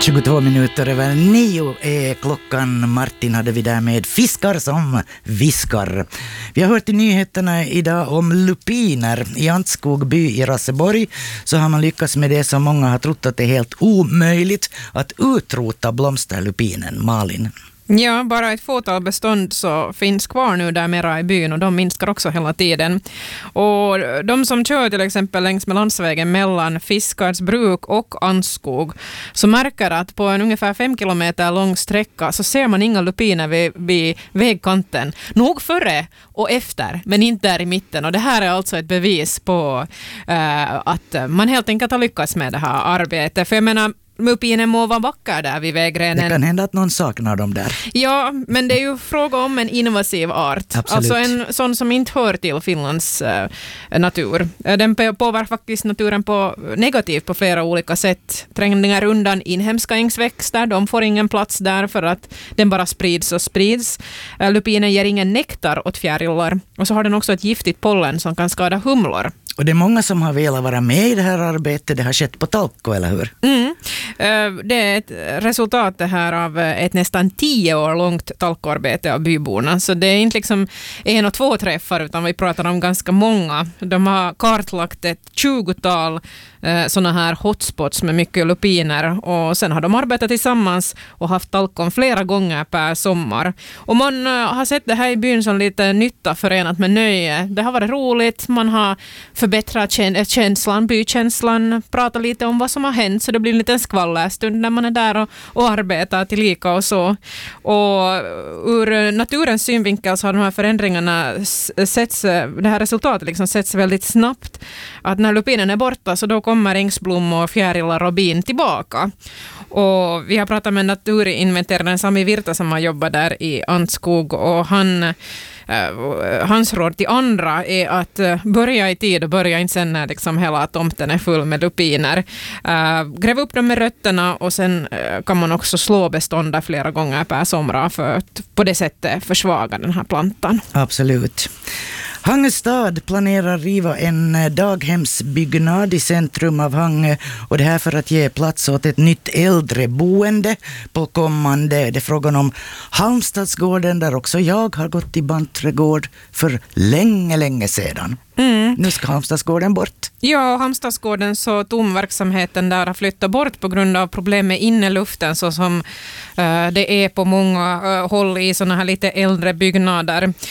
8:22 är klockan. Martin hade vi där med fiskar som viskar. Vi har hört i nyheterna idag om lupiner. I Antskog by i Raseborg så har man lyckats med det som många har trott att det är helt omöjligt, att utrota blomsterlupinen. Malin. Ja, bara ett fåtal bestånd så finns kvar nu där mera i byn och de minskar också hela tiden. Och de som kör till exempel längs med landsvägen mellan Fiskardsbruk och Antskog så märker att på en ungefär 5 kilometer lång sträcka så ser man inga lupiner vid vägkanten. Nog före och efter, men inte där i mitten. Och det här är alltså ett bevis på att man helt enkelt har lyckats med det här arbetet. För jag menar, lupinen må vara vacker där vid vägrenen. Det kan hända att någon saknar dem där. Ja, men det är ju fråga om en invasiv art. Absolut. Alltså en sån som inte hör till Finlands natur. Den påverkar faktiskt naturen negativt på flera olika sätt. Trängningar undan inhemska ängsväxter, de får ingen plats där för att den bara sprids och sprids. Lupinen ger ingen nektar åt fjärilar. Och så har den också ett giftigt pollen som kan skada humlor. Och det är många som har velat vara med i det här arbetet. Det har skett på Talko, eller hur? Det är ett resultat det här av ett nästan 10 år långt talkoarbete av byborna. Så det är inte liksom 1 och 2 träffar utan vi pratar om ganska många. De har kartlagt ett 20-tal sådana här hotspots med mycket lupiner och sen har de arbetat tillsammans och haft talkon flera gånger per sommar. Och man har sett det här i byn som lite nytta förenat med nöje. Det har varit roligt, man har förbättrat känslan, bykänslan, pratat lite om vad som har hänt så det blir en liten skvallerstund när man är där och arbetar tillika och så. Och ur naturens synvinkel så har de här förändringarna det här resultatet liksom setts väldigt snabbt. Att när lupinen är borta så då kommer ängsblommor, fjärilar och bin tillbaka. Och vi har pratat med naturinventeraren Sami Virta som har jobbat där i Antskog och hans råd till andra är att börja i tid och börja inte sen när liksom hela tomten är full med lupiner. Gräv upp dem med rötterna och sen kan man också slå bestånd flera gånger per sommar för att på det sättet försvaga den här plantan. Absolut. Hangestad planerar riva en daghemsbyggnad i centrum av Hangö och det här för att ge plats åt ett nytt äldreboende på kommande. Det är frågan om Halmstadsgården där också jag har gått i Bantträdgård för länge sedan. Nu ska Halmstadsgården bort. Ja, Halmstadsgården så verksamheten där har flyttat bort på grund av problem med inneluften så som det är på många håll i såna här lite äldre byggnader.